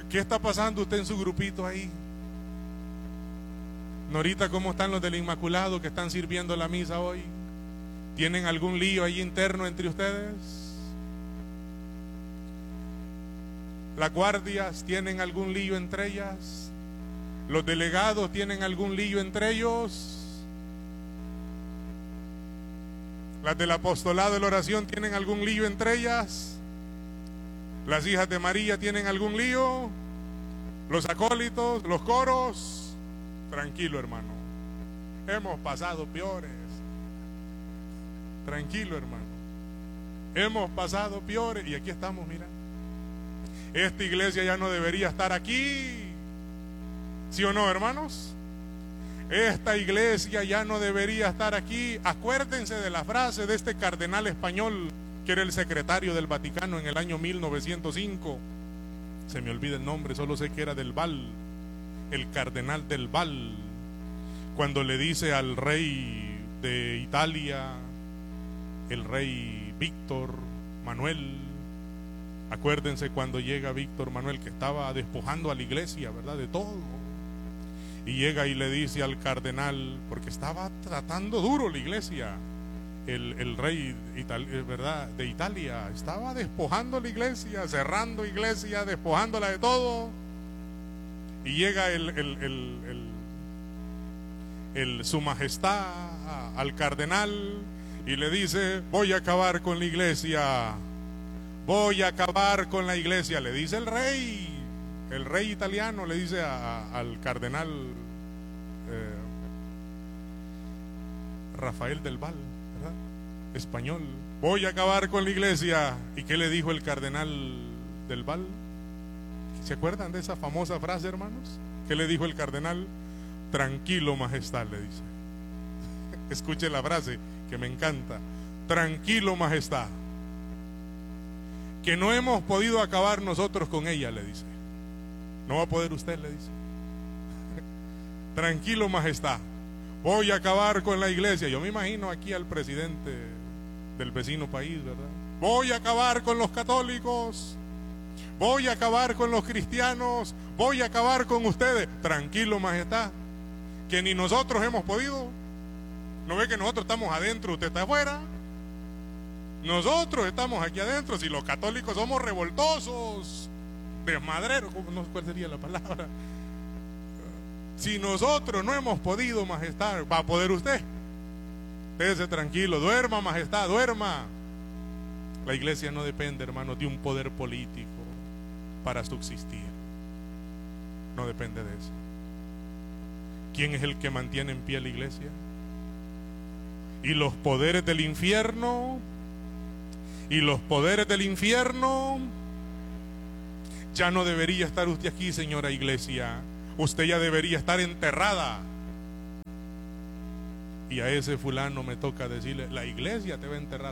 ¿Qué está pasando usted en su grupito ahí? Norita, ¿cómo están los del Inmaculado que están sirviendo la misa hoy? ¿Tienen algún lío ahí interno entre ustedes? ¿Las guardias tienen algún lío entre ellas? ¿Los delegados tienen algún lío entre ellos? ¿Las del apostolado de la oración tienen algún lío entre ellas? ¿Las hijas de María tienen algún lío? ¿Los acólitos, los coros? Tranquilo, hermano, hemos pasado peores. Tranquilo, hermano, hemos pasado peores y aquí estamos, mira. Esta iglesia ya no debería estar aquí, ¿sí o no, hermanos? Esta iglesia ya no debería estar aquí. Acuérdense de la frase de este cardenal español que era el secretario del Vaticano en el año 1905. Se me olvida el nombre, solo sé que era del Val, el cardenal del Val, cuando le dice al rey de Italia, el rey Víctor Manuel, acuérdense cuando llega Víctor Manuel, que estaba despojando a la iglesia, ¿verdad?, de todo, y llega y le dice al cardenal, porque estaba tratando duro la iglesia, el rey ¿verdad?, de Italia, estaba despojando la iglesia, cerrando iglesia, despojándola de todo, y llega su majestad al cardenal y le dice: voy a acabar con la iglesia, voy a acabar con la iglesia, le dice el rey italiano, le dice al cardenal Rafael del Val, ¿verdad?, español, voy a acabar con la iglesia. ¿Y qué le dijo el cardenal del Val? ¿Se acuerdan de esa famosa frase, hermanos? ¿Qué le dijo el cardenal? Tranquilo, majestad, le dice. Escuche la frase que me encanta. Tranquilo, majestad, que no hemos podido acabar nosotros con ella, le dice. No va a poder usted, le dice. Tranquilo, majestad, voy a acabar con la iglesia. Yo me imagino aquí al presidente del vecino país, ¿verdad? Voy a acabar con los católicos, voy a acabar con los cristianos, voy a acabar con ustedes. Tranquilo, majestad, que ni nosotros hemos podido. ¿No ve que nosotros estamos adentro, usted está afuera? Nosotros estamos aquí adentro. Si los católicos somos revoltosos, desmadreros, no sé cuál sería la palabra. Si nosotros no hemos podido, majestad, ¿va a poder usted? Quédese tranquilo, duerma, majestad, duerma. La iglesia no depende, hermano, de un poder político para subsistir. No depende de eso. ¿Quién es el que mantiene en pie la iglesia? Y los poderes del infierno, ya no debería estar usted aquí, señora iglesia. Usted ya debería estar enterrada. Y a ese fulano me toca decirle: la iglesia te va a enterrar